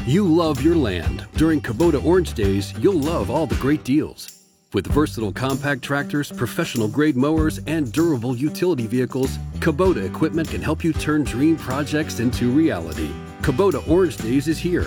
You love your land. During Kubota Orange Days, you'll love all the great deals. With versatile compact tractors, professional-grade mowers, and durable utility vehicles, Kubota equipment can help you turn dream projects into reality. Kubota Orange Days is here.